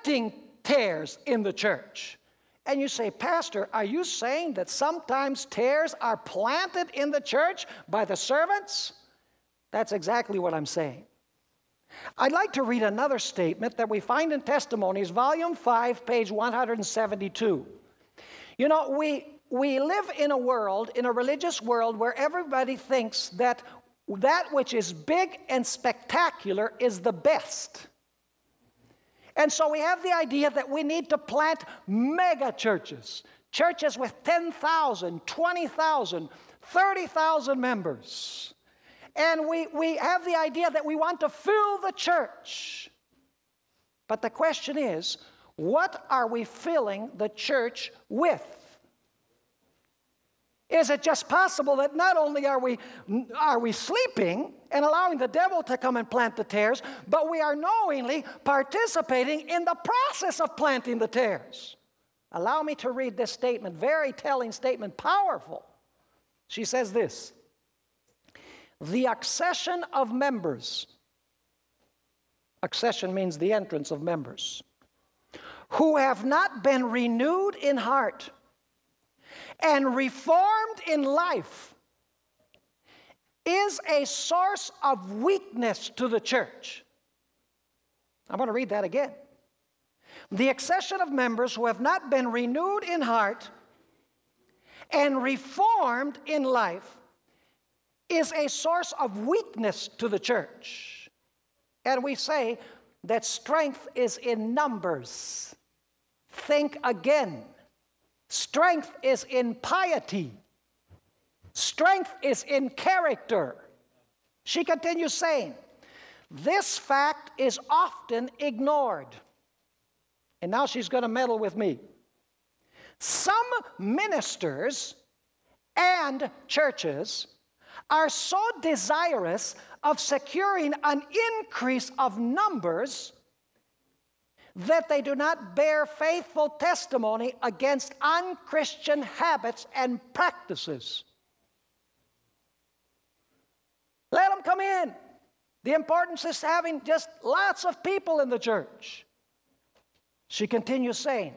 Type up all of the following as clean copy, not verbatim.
planting tares in the church. And you say, Pastor, are you saying that sometimes tares are planted in the church by the servants? That's exactly what I'm saying. I'd like to read another statement that we find in Testimonies, Volume 5, page 172. You know, we live in a world, in a religious world, where everybody thinks that which is big and spectacular is the best. And so we have the idea that we need to plant mega churches, churches with 10,000, 20,000, 30,000 members. And we have the idea that we want to fill the church. But the question is, what are we filling the church with? Is it just possible that not only are we sleeping and allowing the devil to come and plant the tares, but we are knowingly participating in the process of planting the tares? Allow me to read this statement, very telling statement, powerful. She says this: the accession of members, accession means the entrance of members, who have not been renewed in heart and reformed in life, is a source of weakness to the church. I'm going to read that again. The accession of members who have not been renewed in heart and reformed in life is a source of weakness to the church. And we say that strength is in numbers. Think again. Strength is in piety. Strength is in character. She continues saying, this fact is often ignored. And now she's going to meddle with me. Some ministers and churches are so desirous of securing an increase of numbers that they do not bear faithful testimony against unchristian habits and practices. Let them come in. The importance is having just lots of people in the church. She continues saying,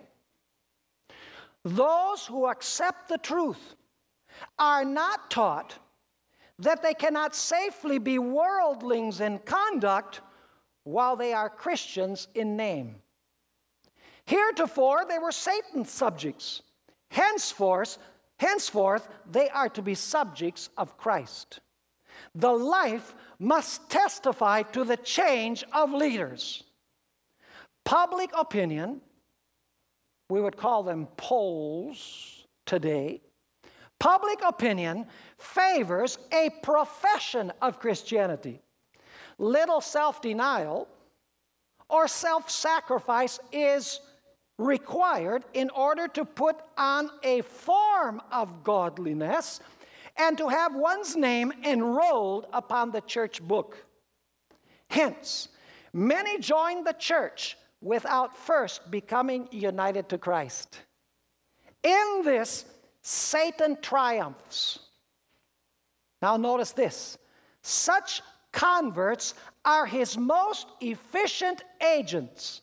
those who accept the truth are not taught that they cannot safely be worldlings in conduct while they are Christians in name. Heretofore, they were Satan's subjects. Henceforth, they are to be subjects of Christ. The life must testify to the change of leaders. Public opinion, we would call them polls today, public opinion favors a profession of Christianity. Little self-denial or self-sacrifice is required in order to put on a form of godliness and to have one's name enrolled upon the church book. Hence, many join the church without first becoming united to Christ. In this, Satan triumphs. Now notice this. Such converts are his most efficient agents.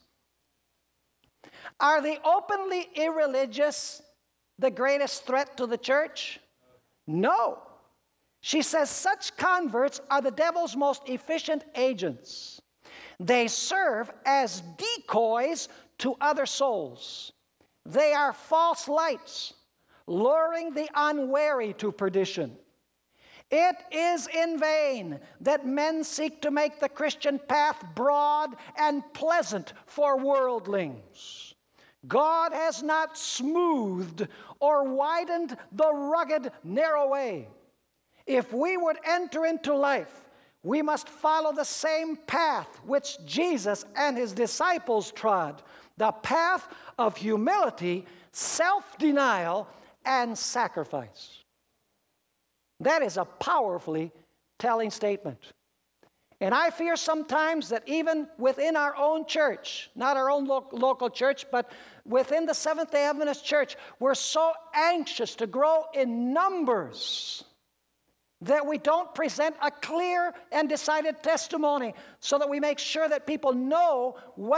Are the openly irreligious the greatest threat to the church? No. She says such converts are the devil's most efficient agents. They serve as decoys to other souls. They are false lights, luring the unwary to perdition. It is in vain that men seek to make the Christian path broad and pleasant for worldlings. God has not smoothed or widened the rugged, narrow way. If we would enter into life, we must follow the same path which Jesus and his disciples trod, the path of humility, self-denial, and sacrifice. That is a powerfully telling statement. And I fear sometimes that even within our own church, not our own local church, but within the Seventh-day Adventist Church, we're so anxious to grow in numbers that we don't present a clear and decided testimony so that we make sure that people know what